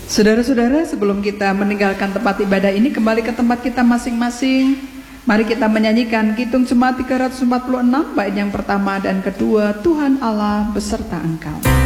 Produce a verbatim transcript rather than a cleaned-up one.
Saudara-saudara, sebelum kita meninggalkan tempat ibadah ini, kembali ke tempat kita masing-masing. Mari kita menyanyikan Kidung Jemaat tiga ratus empat puluh enam, bait yang pertama dan kedua, Tuhan Allah beserta engkau.